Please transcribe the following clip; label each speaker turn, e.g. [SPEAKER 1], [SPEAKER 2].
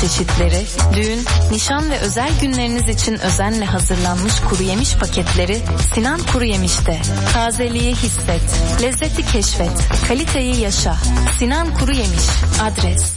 [SPEAKER 1] çeşitleri, düğün, nişan ve özel günleriniz için özenle hazırlanmış kuru yemiş paketleri Sinan Kuru Yemiş'te. Tazeliği hisset, lezzeti keşfet, kaliteyi yaşa. Sinan Kuru Yemiş. Adres